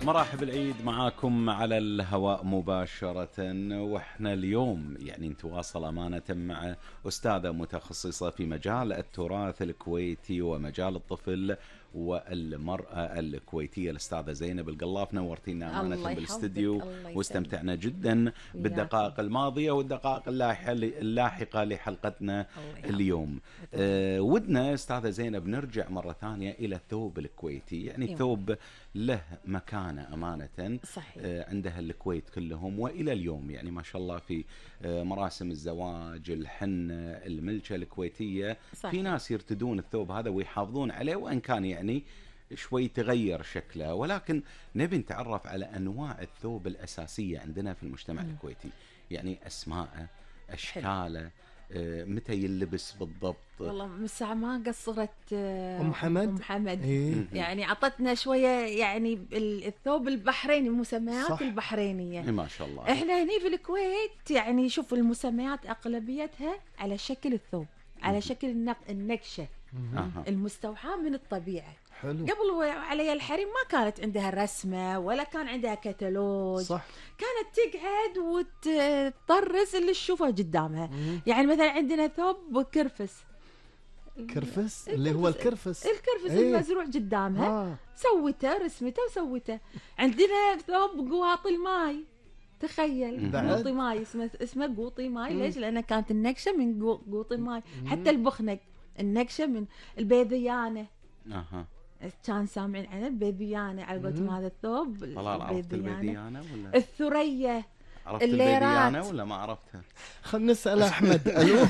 مراحب العيد معاكم على الهواء مباشرة، واحنا اليوم يعني نتواصل أمانة مع أستاذة متخصصة في مجال التراث الكويتي ومجال الطفل والمرأة الكويتية، الأستاذة زينب القلاف. نورتينا أمانة بالاستديو واستمتعنا جدا بالدقائق الماضية والدقائق اللاحقة لحلقتنا اليوم. ودنا أستاذة زينب نرجع مرة ثانية إلى الثوب الكويتي، يعني الثوب له مكانة أمانة صحيح. عند الكويت كلهم وإلى اليوم، يعني ما شاء الله في مراسم الزواج، الحنة، الملكة الكويتية صحيح. في ناس يرتدون الثوب هذا ويحافظون عليه، وإن كان يعني شوي تغير شكله، ولكن نبي نتعرف على أنواع الثوب الأساسية عندنا في المجتمع الكويتي، يعني أسماءه، أشكاله، متى يلبس بالضبط. والله من ساعة ما قصرت أم حمد إيه؟ يعني عطتنا شوية يعني الثوب البحريني، المسميات البحرينية ما شاء الله. احنا هني في الكويت يعني شوف المسميات أغلبيتها على شكل الثوب، على شكل النكشة المستوحاة من الطبيعة. حلو. قبل علي الحريم ما كانت عندها رسمة ولا كان عندها كتالوج، صح. كانت تقعد وتطرز اللي تشوفه قدامها. يعني مثلا عندنا ثوب كرفس اللي هو الكرفس المزروع قدامها سوته رسمته وسوته. عندنا ثوب قواطي الماي، تخيل قوطي ماي اسمه قوطي ماي. ليش؟ لأنها كانت النكشة من قوطي ماي. حتى البخنق النكشة من البيذيانة. كان سامعين عن البيذيانة على قولتهم هذا الثوب. طلال عرفت البيذيانة ولا؟ الثريا. عرفت البيذيانة ولا ما عرفتها؟ خلنا نسأل أحمد. ألو.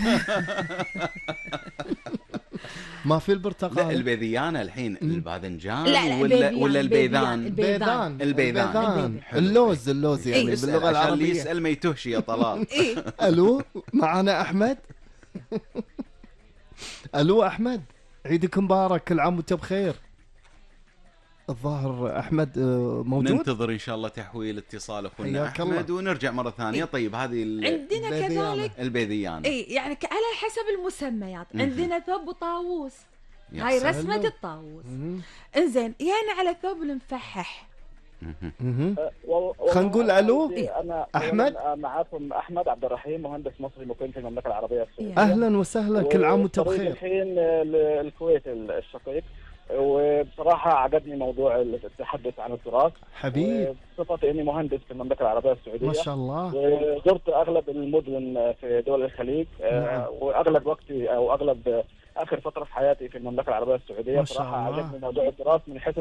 ما في البرتقال. لا البيذيانة الحين الباذنجان ولا البيذان؟ البيذان. اللوز يعني باللغة العربية. عشان اللي يسأل ما يتهش يا طلال. ألو معنا أحمد. ألو أحمد، عيدك مبارك، كل عام وانت بخير. الظاهر أحمد موجود. ننتظر إن شاء الله تحويل اتصال أخونا أحمد ونرجع مرة ثانية. طيب هذه عندنا كذلك البيذيان يعني على حسب المسميات. عندنا ثوب طاووس، هاي رسمة الطاووس. انزين يعني على ثوب المفحح. خلينا نقول ألو أحمد. معاكم أحمد عبد الرحيم، مهندس مصري مقيم في المملكة العربية السعودية. أهلا وسهلا، كل عام وانت بخير. الحين للكويت الشقيق، وبصراحة عجبني موضوع التحدث عن التراث حبيب. بصفتي إني مهندس في المملكة العربية السعودية ما شاء الله، وزرت أغلب المدن في دول الخليج. وأغلب وقتي أو أغلب آخر فترة في حياتي في المملكة العربية السعودية. صراحة عجبني موضوع التراث من حيث